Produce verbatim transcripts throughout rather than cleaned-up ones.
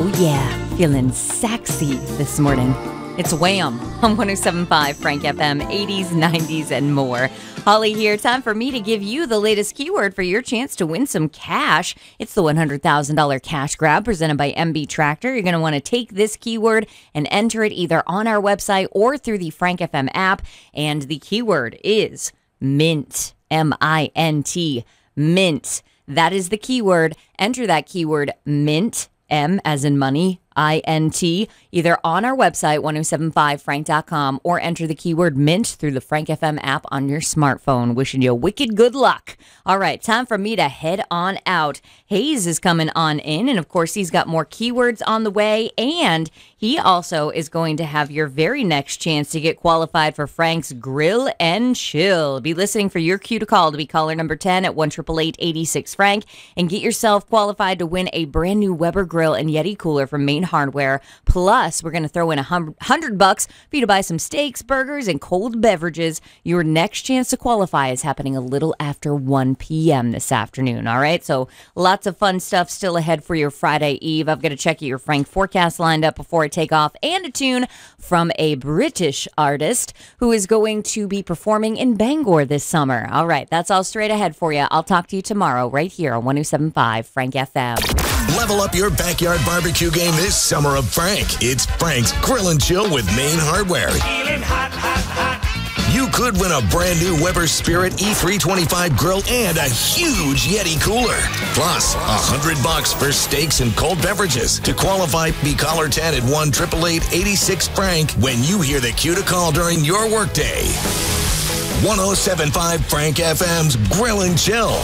Oh yeah, feeling sexy this morning. It's Wham on one oh seven point five Frank F M, eighties, nineties, and more. Holly here. Time for me to give you the latest keyword for your chance to win some cash. It's the one hundred thousand dollars cash grab presented by M B Tractor. You're going to want to take this keyword and enter it either on our website or through the Frank F M app. And the keyword is Mint, M I N T, Mint. That is the keyword. Enter that keyword Mint, M as in money, I N T, either on our website, ten seventy-five frank dot com, or enter the keyword Mint through the Frank F M app on your smartphone. Wishing you wicked good luck. All right, time for me to head on out. Hayes is coming on in, and of course, he's got more keywords on the way, and he also is going to have your very next chance to get qualified for Frank's Grill and Chill. Be listening for your cue to call to be caller number ten at one eight eight eight, eight six, Frank, and get yourself qualified to win a brand new Weber Grill and Yeti cooler from Main Hardware. Plus, we're going to throw in a hundred bucks for you to buy some steaks, burgers, and cold beverages. Your next chance to qualify is happening a little after one p.m. this afternoon. All right, so lots of fun stuff still ahead for your Friday Eve. I've got to check your Frank forecast lined up before I take off, and a tune from a British artist who is going to be performing in Bangor this summer. All right, that's all straight ahead for you. I'll talk to you tomorrow right here on ten seventy-five Frank F M. Level up your backyard barbecue game this summer of Frank. It's Frank's Grill and Chill with Main Hardware. Feeling hot, hot, hot. You could win a brand new Weber Spirit E three twenty-five grill and a huge Yeti cooler. Plus, a hundred bucks for steaks and cold beverages. To qualify, be caller ten at one eight eight eight, eight six, Frank when you hear the cue to call during your workday. ten seventy-five Frank F M's Grill and Chill.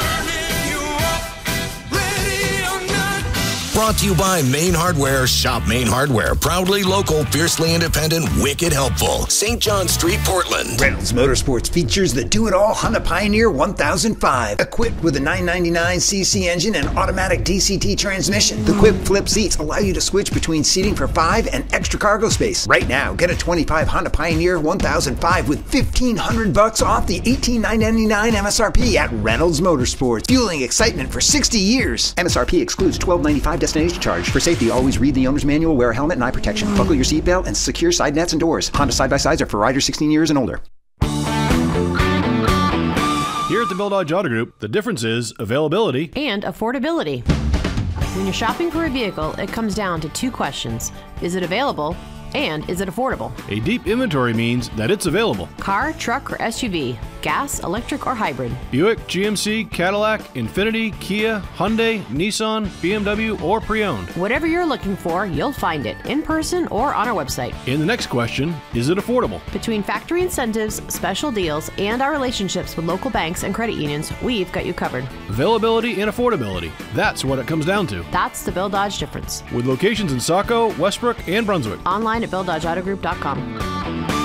Brought to you by Main Hardware. Shop Main Hardware. Proudly local, fiercely independent, wicked helpful. Saint John Street, Portland. Reynolds Motorsports features the do-it-all Honda Pioneer one thousand five. Equipped with a nine ninety-nine c c engine and automatic D C T transmission. The quick flip seats allow you to switch between seating for five and extra cargo space. Right now, get a twenty-five Honda Pioneer one thousand five with fifteen hundred bucks off the eighteen thousand nine hundred ninety-nine M S R P at Reynolds Motorsports. Fueling excitement for sixty years. M S R P excludes twelve ninety-five destination charge. For safety, always read the owner's manual, wear a helmet and eye protection. Buckle your seatbelt and secure side nets and doors. Honda side-by-sides are for riders sixteen years and older. Here at the Bill Dodge Auto Group, the difference is availability and affordability. When you're shopping for a vehicle, it comes down to two questions. Is it available? And is it affordable? A deep inventory means that it's available. Car, truck, or S U V, gas, electric, or hybrid. Buick, G M C, Cadillac, Infiniti, Kia, Hyundai, Nissan, B M W, or pre-owned. Whatever you're looking for, you'll find it in person or on our website. And the next question, is it affordable? Between factory incentives, special deals, and our relationships with local banks and credit unions, we've got you covered. Availability and affordability. That's what it comes down to. That's the Bill Dodge difference. With locations in Saco, Westbrook, and Brunswick. Online at bill dodge auto group dot com.